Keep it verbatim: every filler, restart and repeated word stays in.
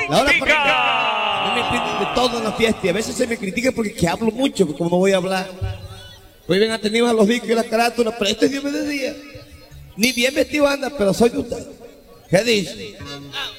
La hora para... No me piden de todo en la fiesta y a veces se me critica porque que hablo mucho, porque como no voy a hablar. Hoy ven atenidos a los discos y la carátula, pero este Dios me decía. Ni bien vestido anda, pero soy de usted. ¿Qué dice?